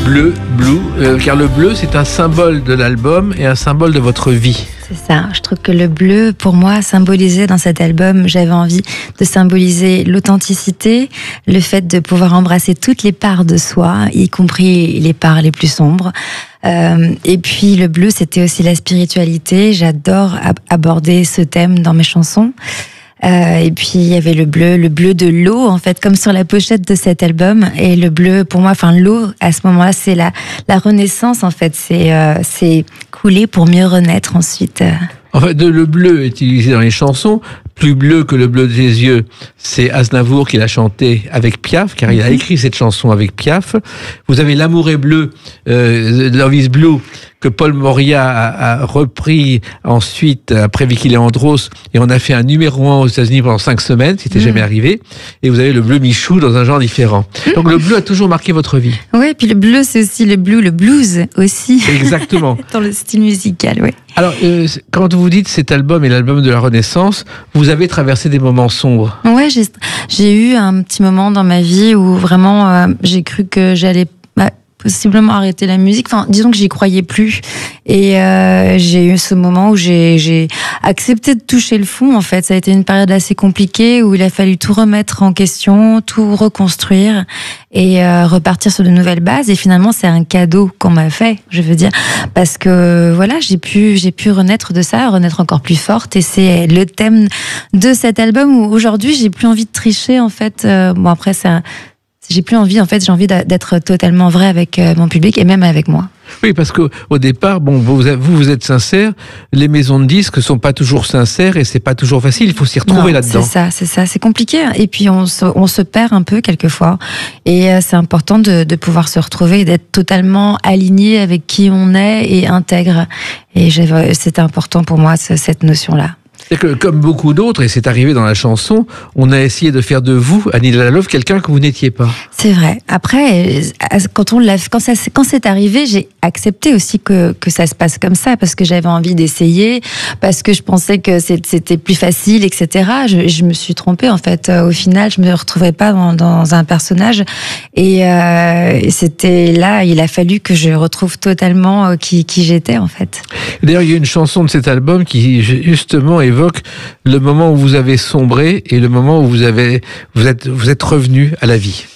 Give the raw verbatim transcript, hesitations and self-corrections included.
Bleu, Blue, euh, car le bleu c'est un symbole de l'album et un symbole de votre vie. C'est ça, je trouve que le bleu, pour moi, symbolisait dans cet album, j'avais envie de symboliser l'authenticité, le fait de pouvoir embrasser toutes les parts de soi, y compris les parts les plus sombres. Euh, et puis le bleu, c'était aussi la spiritualité, j'adore ab- aborder ce thème dans mes chansons. Euh, et puis il y avait le bleu, le bleu de l'eau en fait, comme sur la pochette de cet album. Et le bleu, pour moi, enfin l'eau à ce moment-là, c'est la la renaissance en fait. C'est euh, c'est couler pour mieux renaître ensuite. En fait, le bleu est utilisé dans les chansons. Plus bleu que le bleu des yeux, c'est Aznavour qui l'a chanté avec Piaf, car il a écrit cette chanson avec Piaf. Vous avez L'amour est bleu, euh, Love is Blue, que Paul Moria a, a repris ensuite après Vicky Leandros, et on a fait un numéro un aux États-Unis pendant cinq semaines, c'était mmh. jamais arrivé. Et vous avez le bleu Michou dans un genre différent. Donc le bleu a toujours marqué votre vie. Oui, puis le bleu c'est aussi le blue, le blues aussi. Exactement. Dans le style musical, oui. Alors, euh, quand vous dites cet album est l'album de la Renaissance, vous avez traversé des moments sombres. Ouais, j'ai, j'ai eu un petit moment dans ma vie où vraiment euh, j'ai cru que j'allais bah, possiblement arrêter la musique. Enfin, disons que j'y croyais plus. Et euh, j'ai eu ce moment où j'ai, j'ai accepté de toucher le fond. En fait, ça a été une période assez compliquée où il a fallu tout remettre en question, tout reconstruire et euh, repartir sur de nouvelles bases. Et finalement, c'est un cadeau qu'on m'a fait, je veux dire, parce que voilà, j'ai pu, j'ai pu renaître de ça, renaître encore plus forte. Et c'est le thème de cet album où aujourd'hui, j'ai plus envie de tricher. En fait, euh, bon après, c'est un, j'ai plus envie. En fait, j'ai envie d'être totalement vraie avec mon public et même avec moi. Oui, parce qu'au au départ, bon, vous, vous, vous êtes sincère. Les maisons de disques sont pas toujours sincères et c'est pas toujours facile. Il faut s'y retrouver non, là-dedans. C'est ça, c'est ça, c'est compliqué. Et puis on se, on se perd un peu quelquefois. Et c'est important de, de pouvoir se retrouver et d'être totalement aligné avec qui on est et intègre. Et c'était important pour moi cette notion-là. C'est que, comme beaucoup d'autres, et c'est arrivé dans la chanson, on a essayé de faire de vous, Annie Lalove, quelqu'un que vous n'étiez pas. C'est vrai. Après, quand on l'a, quand ça, quand c'est arrivé, j'ai accepté aussi que que ça se passe comme ça parce que j'avais envie d'essayer, parce que je pensais que c'était plus facile, et cetera. Je, je me suis trompée en fait. Au final, je me retrouvais pas dans, dans un personnage, et euh, c'était là, il a fallu que je retrouve totalement qui qui j'étais en fait. D'ailleurs, il y a une chanson de cet album qui justement est évoque le moment où vous avez sombré et le moment où vous avez vous êtes vous êtes revenu à la vie.